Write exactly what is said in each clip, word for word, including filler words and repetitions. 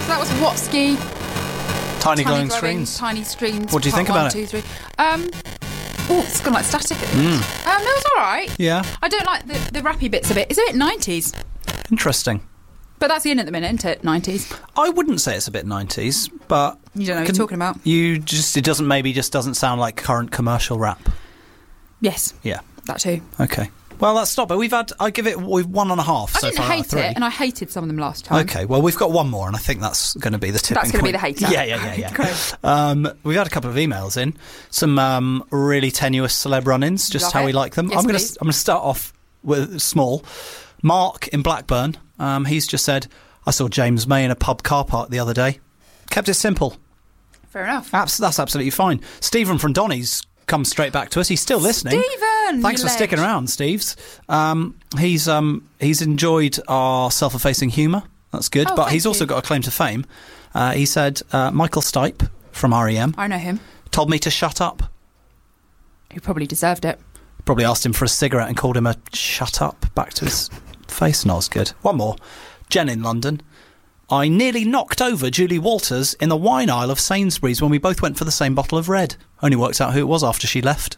that was Watsky. Tiny, Tiny glowing, glowing screens. Tiny screens. What do you think one, about two, it? Three. Um, oh, it's gone like static at the end. Mm. Um, no, it's all right. Yeah. I don't like the, the rappy bits of it. It's a bit nineties. Interesting. But that's the in at the minute, isn't it? nineties. I wouldn't say it's a bit nineties, but... You don't know what you're talking about. You just... It doesn't... Maybe just doesn't sound like current commercial rap. Yes. Yeah. That too. Okay. Well, that's not bad. We've had... I give it... We've one and a half I so didn't far hate out of three. it, and I hated some of them last time. Okay, well, we've got one more, and I think that's going to be the tipping That's going to be the point. hater. Yeah, yeah, yeah, yeah. Great. Um, we've had a couple of emails in. Some um, really tenuous celeb run-ins, just Love how it. we like them. Yes, I'm going please. to I'm going to start off with small. Mark in Blackburn, um, he's just said, I saw James May in a pub car park the other day. Kept it simple. Fair enough. Abs- that's absolutely fine. Stephen from Donny's come straight back to us. He's still listening. Stephen! Thanks you for ledge. sticking around, Steves. Um, he's um, he's enjoyed our self-effacing humour. That's good. Oh, but thank he's also you. got a claim to fame. Uh, he said, uh, Michael Stipe from R E M I know him. told me to shut up. He probably deserved it. Probably asked him for a cigarette and called him a shut up back to his face. Not as good. One more. Jen in London. I nearly knocked over Julie Walters in the wine aisle of Sainsbury's when we both went for the same bottle of red. Only worked out who it was after she left.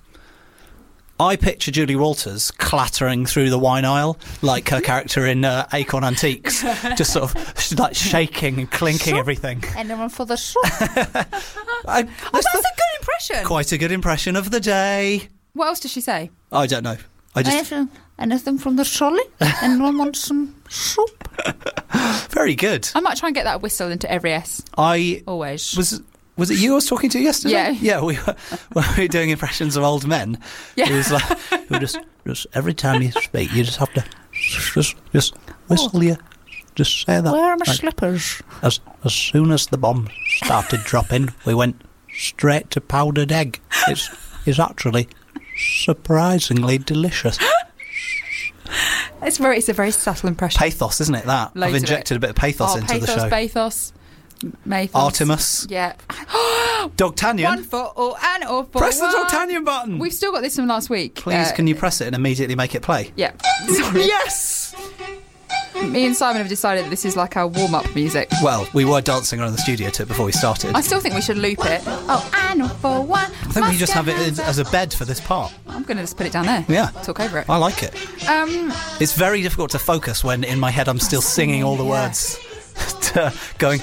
I picture Julie Walters clattering through the wine aisle like her character in uh, Acorn Antiques, just sort of she's like shaking and clinking everything. Anyone for the shop? I, Oh, that's a good impression. Quite a good impression of the day. What else does she say? I don't know. I just Anything, anything from the trolley? Anyone want some soup? very good. I might try and get that whistle into every S. I Always. was. Was it you I was talking to yesterday? Yeah. Yeah, we were, when we were doing impressions of old men. Yeah. It was like, you just, just every time you speak, you just have to just, just whistle you. Just say that. Where are my Like, slippers? As, as soon as the bomb started dropping, we went straight to powdered egg. It's, it's actually surprisingly delicious. It's very. It's a very subtle impression. Pathos, isn't it, that? Loads I've of injected it. a bit of pathos oh, into pathos, the show. Pathos, Mathos. Artemis. Yeah. Dogtanian. One for all and all for Press the one. Dogtanian button. We've still got this from last week. Please, Uh, can you press it and immediately make it play? Yeah. Sorry. Yes! Me and Simon have decided that this is like our warm-up music. Well, we were dancing around the studio to it before we started. I still think we should loop it. Oh, and all for one. I think we just have it as, as a bed for this part. I'm going to just put it down there. Yeah. Talk over it. I like it. Um, It's very difficult to focus when in my head I'm still singing all the yeah. words. to going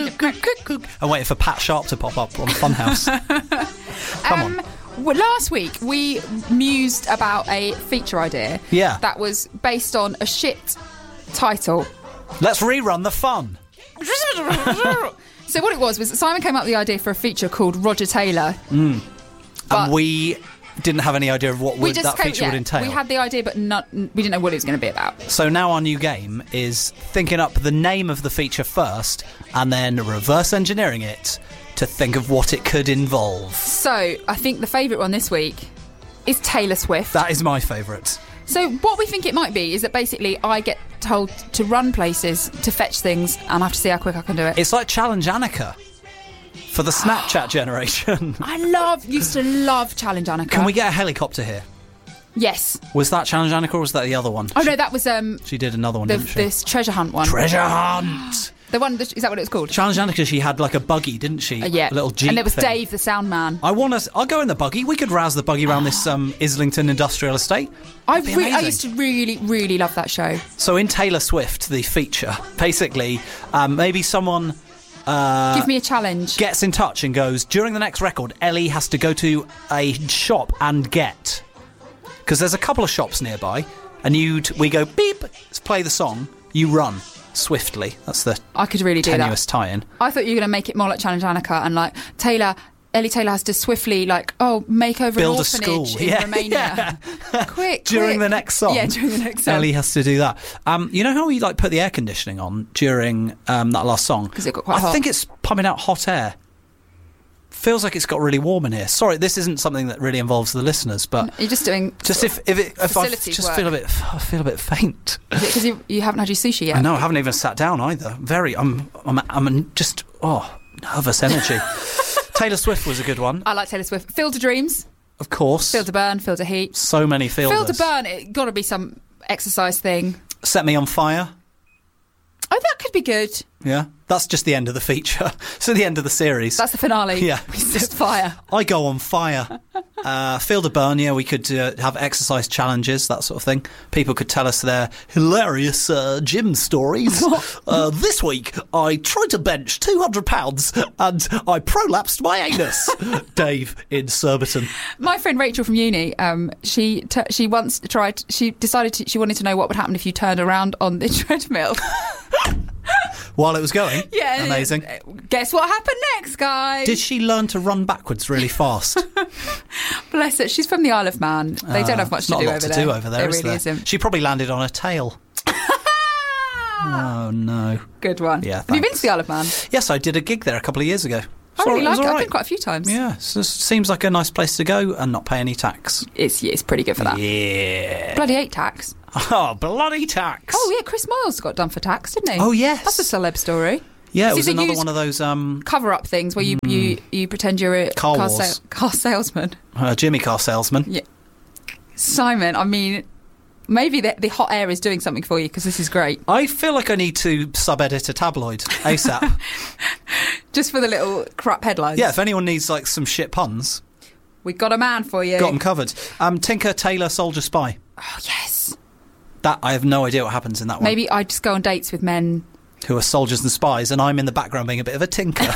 and waiting for Pat Sharp to pop up on Funhouse. Come um, on. well, last week we mused about a feature idea. Yeah. That was based on a shit title. Let's rerun the fun. So what it was was that Simon came up with the idea for a feature called Roger Taylor. Mm. But And we didn't have any idea of what we would, just that came, feature yeah, would entail. We had the idea, but not, we didn't know what it was going to be about. So now our new game is thinking up the name of the feature first and then reverse engineering it to think of what it could involve. So I think the favourite one this week is Taylor Swift. That is my favourite. So what we think it might be is that basically I get told to run places, to fetch things, and I have to see how quick I can do it. It's like Challenge Annika for the Snapchat generation. I love, used to love Challenge Annika. Can we get a helicopter here? Yes. Was that Challenge Annika or was that the other one? Oh no, that was um She did another one, the, didn't she? this treasure hunt one. Treasure Hunt! The one, that, is that what it was called? Challenge Annika, she had like a buggy, didn't she? Uh, yeah. A little Jeep And there was thing. Dave, the sound man. I want us. I'll go in the buggy. We could rouse the buggy around this um, Islington industrial estate. I, That'd be re- I amazing. used to really, really love that show. So in Taylor Swift, the feature, basically, um, maybe someone uh, Give me a challenge. gets in touch and goes, during the next record, Ellie has to go to a shop and get. Because there's a couple of shops nearby, and you we go, beep, let's play the song, you run swiftly. That's the I could really do tenuous that. tie-in. I thought you were going to make it more like Challenge Annika and like Taylor, Ellie Taylor has to swiftly like, oh, make over Build an a orphanage school. in Yeah, Romania. Quick, During quick. the next song. Yeah, during the next song. Ellie has to do that. Um, you know how we like put the air conditioning on during um, that last song? Because it got quite I hot. think it's pumping out hot air. Feels like it's got really warm in here. Sorry, this isn't something that really involves the listeners, but You're just doing just if if, it, if I facilities just work. feel a bit, I feel a bit faint. because you, you haven't had your sushi yet. I know, I haven't even sat down either. Very, I'm, I'm, I'm just oh nervous energy. Taylor Swift was a good one, I like Taylor Swift. Field of Dreams, of course. Field to Burn, Field to Heat. So many fielders. Field to Burn, it got to be some exercise thing. Set Me on Fire. Oh, that could be good. Yeah. That's just the end of the feature. So the end of the series. That's the finale. Yeah. We set fire. I go on fire. Uh, Field of Burn, yeah, we could uh, have exercise challenges, that sort of thing. People could tell us their hilarious uh, gym stories. uh, this week, I tried to bench two hundred pounds and I prolapsed my anus. Dave in Surbiton. My friend Rachel from uni, um, she t- she once tried, she decided to, she wanted to know what would happen if you turned around on the treadmill. While it was going? Yeah. Amazing. Guess what happened next, guys? Did she learn to run backwards really fast? Bless her. She's from the Isle of Man. They don't have much to Not do a lot over to there. do over there, There is really there? isn't. She probably landed on her tail. Oh, no. Good one. Yeah, Have you been thanks. to the Isle of Man? Yes, I did a gig there a couple of years ago. I really It was like it. all I've right. been quite a few times. Yeah, so it seems like a nice place to go and not pay any tax. It's, yeah, it's pretty good for that. Yeah. Bloody hate tax. Oh, bloody tax. Oh, yeah, Chris Moyles got done for tax, didn't he? Oh, yes. That's a celeb story. Yeah, it This was is a another used- one of those um, Cover-up things where you, you, you pretend you're a Car car, Wars. car salesman. uh, Jimmy car salesman. Yeah. Simon, I mean, maybe the, the hot air is doing something for you because this is great. I feel like I need to sub-edit a tabloid ASAP. Just for the little crap headlines. Yeah, if anyone needs like some shit puns, We got a man for you. got them covered. Um, Tinker, Tailor, Soldier, Spy. Oh, yes. That I have no idea what happens in that one. Maybe I just go on dates with men. Who are soldiers and spies, and I'm in the background being a bit of a tinker.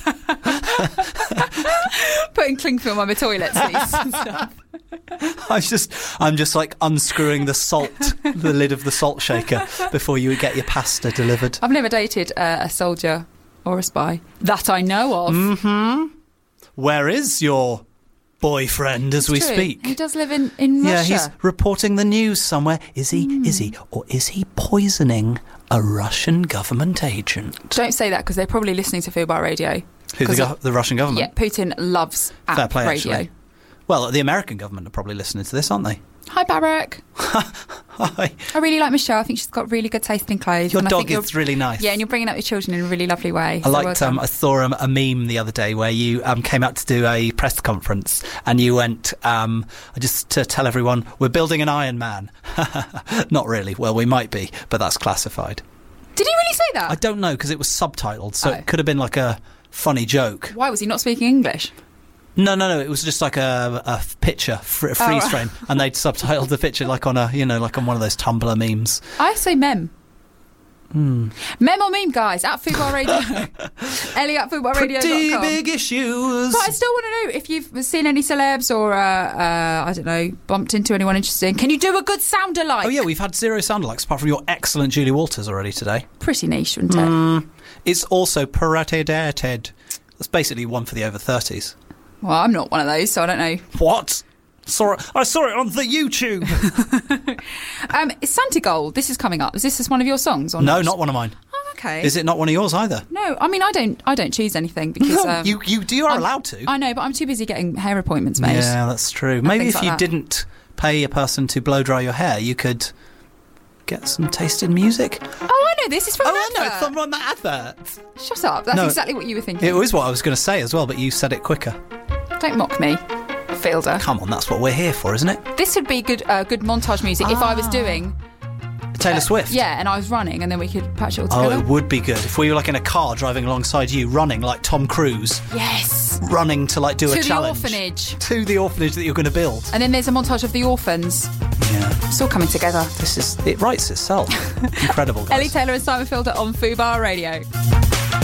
Putting cling film on my toilet seats and stuff. I'm just, I'm just like unscrewing the salt, the lid of the salt shaker before you get your pasta delivered. I've never dated uh, a soldier or a spy that I know of. Mm-hmm. Where is your boyfriend as we True. speak? He does live in, in Yeah, Russia. he's reporting the news somewhere. Is he? Mm. Is he? Or is he poisoning a Russian government agent? Don't say that because they're probably listening to Fubar Radio. Who, the, 'Cause go- of- the Russian government? Yeah, Putin loves app Fair play, radio. actually. Well, the American government are probably listening to this, aren't they? Hi, Barack. Hi. I really like Michelle. I think she's got really good taste in clothes. Your and I dog think you're- is really nice. Yeah, and you're bringing up your children in a really lovely way. I so liked. well done. Um, I saw um, a meme the other day where you um, came out to do a press conference and you went, um, just to tell everyone, we're building an Iron Man. Not really. Well, we might be, but that's classified. Did he really say that? I don't know because it was subtitled, so Oh. it could have been like a funny joke. Why was he not speaking English? No, no, no. It was just like a, a picture, fr- a freeze Oh, right. frame, and they'd subtitled the picture like on a, you know, like on one of those Tumblr memes. I say mem. Hmm. Mem or meme, guys, at Fubar Radio. Ellie at fubar radio Pretty dot com. big issues. But I still want to know if you've seen any celebs or, uh, uh, I don't know, bumped into anyone interesting. Can you do a good sound alike? Oh yeah, we've had zero sound alikes apart from your excellent Julie Walters already today. Pretty niche, wasn't it? Mm, it's also parated. That's basically one for the over thirties. Well, I'm not one of those, so I don't know. What? Saw it, I saw it on the YouTube. Um, it's Santigold. This is coming up. Is this just one of your songs? Or No, not? not one of mine. Oh, okay. Is it not one of yours either? No, I mean, I don't. I don't choose anything because No, um, you you you are I'm- allowed to. I know, but I'm too busy getting hair appointments made. Yeah, that's true. Maybe things if like you that. didn't pay a person to blow dry your hair, you could get some taste in music. Oh, I know. This is from. Oh, an I know, advert. it's from that advert. Shut up. That's No. exactly what you were thinking. It was what I was going to say as well, but you said it quicker. Don't mock me, Fielder. Come on, that's what we're here for, isn't it? This would be good. Uh, good montage music if I was doing. Taylor Swift. Yeah, and I was running, and then we could patch it all Oh, together. it would be good if we were like in a car driving alongside you, running like Tom Cruise, Yes. running to like do To a the challenge orphanage. to the orphanage that you're going to build. And then there's a montage of the orphans. Yeah, It's all coming together. this is it writes itself. Incredible. Guys. Ellie Taylor and Simon Fielder on Fubar Radio.